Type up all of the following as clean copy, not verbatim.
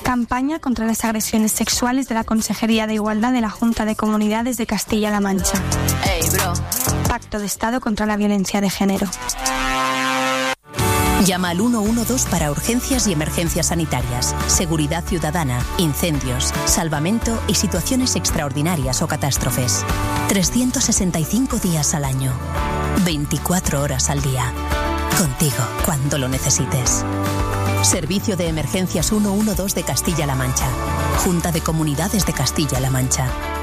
Campaña contra las agresiones sexuales de la Consejería de Igualdad de la Junta de Comunidades de Castilla-La Mancha. Hey, bro. Pacto de Estado contra la violencia de género. Llama al 112 para urgencias y emergencias sanitarias, seguridad ciudadana, incendios, salvamento y situaciones extraordinarias o catástrofes. 365 días al año, 24 horas al día. Contigo cuando lo necesites. Servicio de Emergencias 112 de Castilla-La Mancha. Junta de Comunidades de Castilla-La Mancha.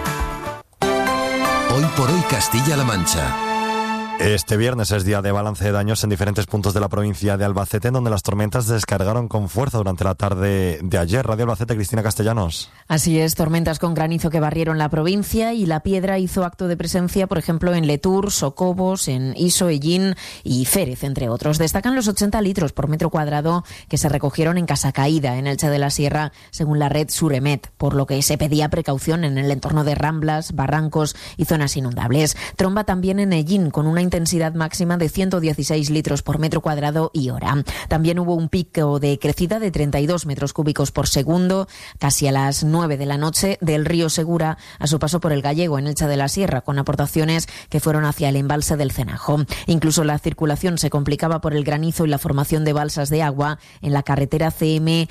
Hoy por hoy Castilla-La Mancha. Este viernes es día de balance de daños en diferentes puntos de la provincia de Albacete, en donde las tormentas se descargaron con fuerza durante la tarde de ayer. Radio Albacete, Cristina Castellanos. Así es, tormentas con granizo que barrieron la provincia, y la piedra hizo acto de presencia, por ejemplo, en Letur, Socobos, en Iso, Ellín y Férez, entre otros. Destacan los 80 litros por metro cuadrado que se recogieron en Casacaída, en Elche de la Sierra, según la red Suremet, por lo que se pedía precaución en el entorno de ramblas, barrancos y zonas inundables. Tromba también en Ellín, con una intensidad máxima de 116 litros por metro cuadrado y hora. También hubo un pico de crecida de 32 metros cúbicos por segundo, casi a las 9 de la noche, del río Segura a su paso por el Gallego, en Elche de la Sierra, con aportaciones que fueron hacia el embalse del Cenajo. Incluso la circulación se complicaba por el granizo y la formación de balsas de agua en la carretera CM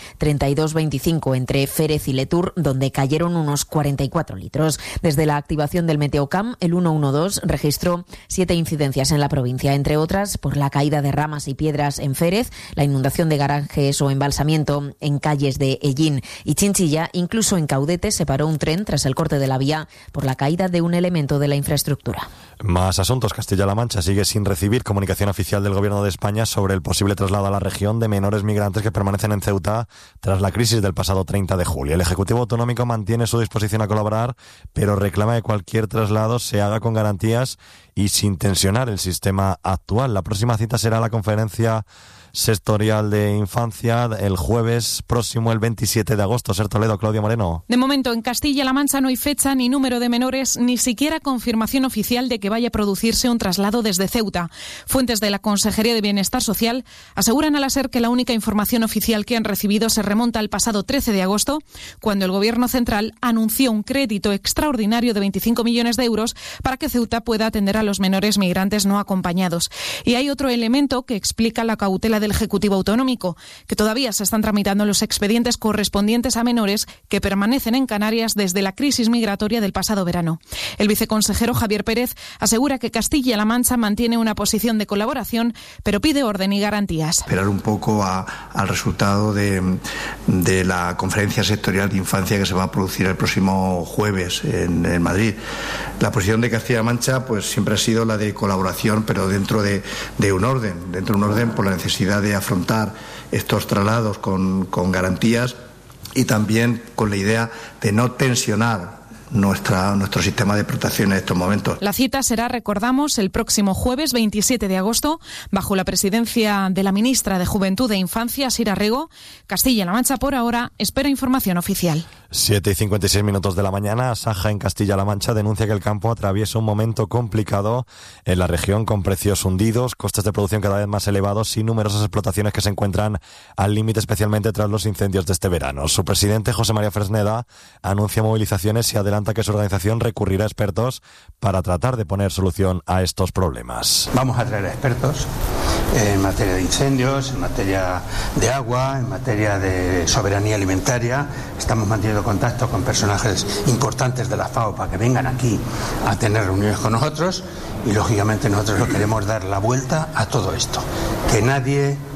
3225 entre Férez y Letur, donde cayeron unos 44 litros. Desde la activación del Meteocam, el 112 registró 7 incidencias en la provincia, entre otras por la caída de ramas y piedras en Férez, la inundación de garajes o embalsamiento en calles de Ellín y Chinchilla. Incluso en Caudete se paró un tren tras el corte de la vía por la caída de un elemento de la infraestructura. Más asuntos. Castilla-La Mancha sigue sin recibir comunicación oficial del Gobierno de España sobre el posible traslado a la región de menores migrantes que permanecen en Ceuta tras la crisis del pasado 30 de julio. El Ejecutivo Autonómico mantiene su disposición a colaborar, pero reclama que cualquier traslado se haga con garantías y sin tensionar el sistema actual. La próxima cita será la conferencia sectorial de infancia el jueves próximo, el 27 de agosto. Ser Toledo, Claudio Moreno. De momento, en Castilla-La Mancha no hay fecha ni número de menores, ni siquiera confirmación oficial de que vaya a producirse un traslado desde Ceuta. Fuentes de la Consejería de Bienestar Social aseguran a la SER que la única información oficial que han recibido se remonta al pasado 13 de agosto, cuando el Gobierno central anunció un crédito extraordinario de 25 millones de euros para que Ceuta pueda atender a los menores migrantes no acompañados. Y hay otro elemento que explica la cautela del Ejecutivo Autonómico, que todavía se están tramitando los expedientes correspondientes a menores que permanecen en Canarias desde la crisis migratoria del pasado verano. El viceconsejero Javier Pérez asegura que Castilla-La Mancha mantiene una posición de colaboración, pero pide orden y garantías. Esperar un poco al resultado de la conferencia sectorial de infancia que se va a producir el próximo jueves en Madrid. La posición de Castilla-La Mancha pues siempre ha sido la de colaboración, pero dentro de un orden por la necesidad de afrontar estos traslados con garantías y también con la idea de no tensionar nuestro sistema de protección en estos momentos. La cita será, recordamos, el próximo jueves 27 de agosto, bajo la presidencia de la ministra de Juventud e Infancia, Sira Rego. Castilla-La Mancha, por ahora, espera información oficial. 7:56 de la mañana. Saja, en Castilla-La Mancha, denuncia que el campo atraviesa un momento complicado en la región, con precios hundidos, costes de producción cada vez más elevados y numerosas explotaciones que se encuentran al límite, especialmente tras los incendios de este verano. Su presidente, José María Fresneda, anuncia movilizaciones y adelanta que su organización recurrirá a expertos para tratar de poner solución a estos problemas. Vamos a traer a expertos en materia de incendios, en materia de agua, en materia de soberanía alimentaria. Estamos manteniendo contacto con personajes importantes de la FAO para que vengan aquí a tener reuniones con nosotros y lógicamente nosotros queremos dar la vuelta a todo esto. Que nadie